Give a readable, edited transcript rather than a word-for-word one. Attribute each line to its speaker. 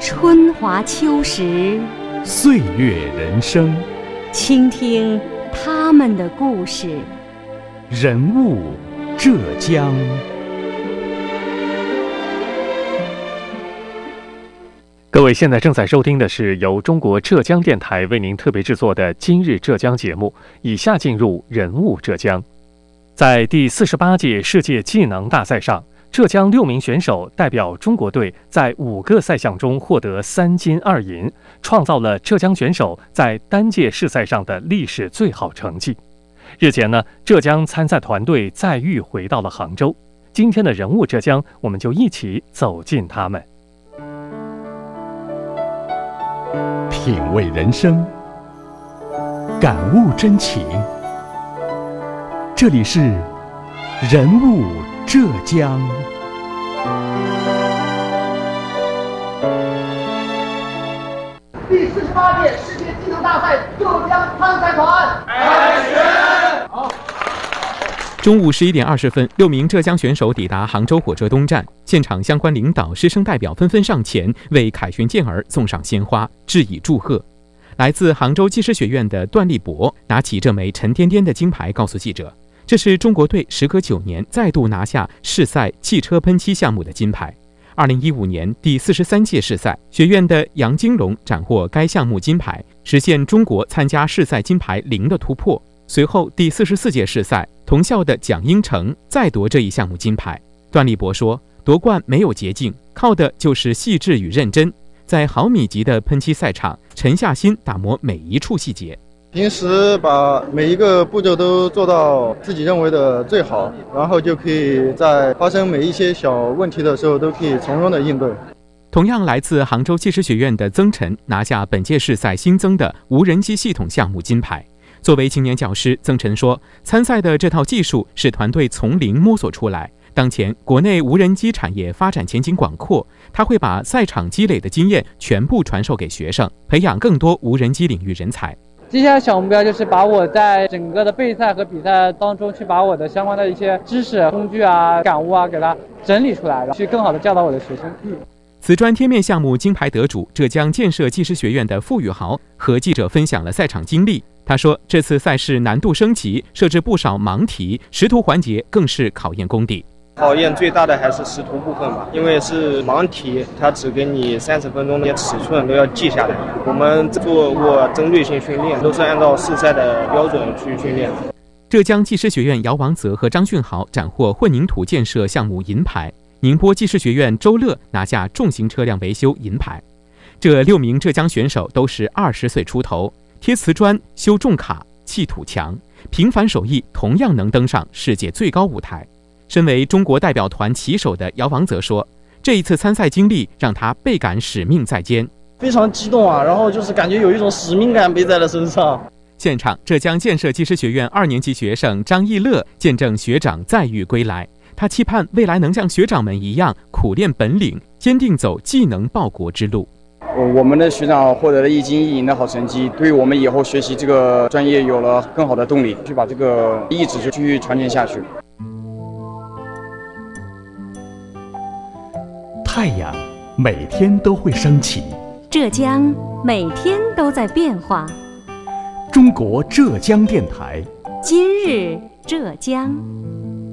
Speaker 1: 春华秋实，
Speaker 2: 岁月人生，
Speaker 1: 倾听他们的故事。
Speaker 2: 人物浙江。各位现在正在收听的是由中国浙江电台为您特别制作的今日浙江节目，以下进入人物浙江。在第48届世界技能大赛上，浙江6名选手代表中国队在5个赛项中获得3金2银，创造了浙江选手在单届世赛上的历史最好成绩。日前呢，浙江参赛团队再遇回到了杭州。今天的人物浙江，我们就一起走进他们，品味人生，感悟真情。这里是人物浙江。
Speaker 3: 第48届世界技能大赛浙江参赛团开选。好。
Speaker 4: 中午11点20分，6名浙江选手抵达杭州火车东站，现场相关领导、师生代表纷纷上前为凯旋健儿送上鲜花，致以祝贺。来自杭州技师学院的段立博拿起这枚沉甸甸的金牌，告诉记者，这是中国队时隔9年再度拿下世赛汽车喷漆项目的金牌。2015年第43届世赛，学院的杨金龙斩获该项目金牌，实现中国参加世赛金牌0的突破。随后第44届世赛，同校的蒋英成再夺这一项目金牌。段立博说，夺冠没有捷径，靠的就是细致与认真，在毫米级的喷漆赛场沉下心打磨每一处细节。
Speaker 5: 平时把每一个步骤都做到自己认为的最好，然后就可以在发生每一些小问题的时候都可以从容的应对。
Speaker 4: 同样来自杭州技师学院的曾晨拿下本届世赛新增的无人机系统项目金牌。作为青年教师，曾晨说，参赛的这套技术是团队从零摸索出来。当前国内无人机产业发展前景广阔，他会把赛场积累的经验全部传授给学生，培养更多无人机领域人才。
Speaker 6: 接下来小目标就是把我在整个的备赛和比赛当中去把我的相关的一些知识、工具啊、感悟啊给它整理出来，去更好的教导我的学生。
Speaker 4: 瓷砖贴面项目金牌得主浙江建设技师学院的傅宇豪和记者分享了赛场经历。他说，这次赛事难度升级，设置不少盲题，识图环节更是考验功底。
Speaker 7: 考验最大的还是识图部分吧，因为是盲题，它只给你30分钟，那些尺寸都要记下来。我们做过针对性训练，都是按照世赛的标准去训练。
Speaker 4: 浙江技师学院姚王泽和张俊豪斩获混凝土建设项目银牌，宁波技师学院周乐拿下重型车辆维修银牌。这6名浙江选手都是20岁出头，贴瓷砖、修重卡、砌土墙，平凡手艺同样能登上世界最高舞台。身为中国代表团旗手的姚王泽说，这一次参赛经历让他倍感使命在肩，
Speaker 8: 非常激动啊，然后就是感觉有一种使命感背在了身上。
Speaker 4: 现场，浙江建设技师学院2年级学生张义乐见证学长再遇归来，他期盼未来能像学长们一样苦练本领，坚定走技能报国之路。
Speaker 9: 我们的学长获得了1金1银的好成绩，对于我们以后学习这个专业有了更好的动力，去把这个意志就继续传承下去。
Speaker 2: 太阳每天都会升起，
Speaker 1: 浙江每天都在变化。
Speaker 2: 中国浙江电台，
Speaker 1: 今日浙江。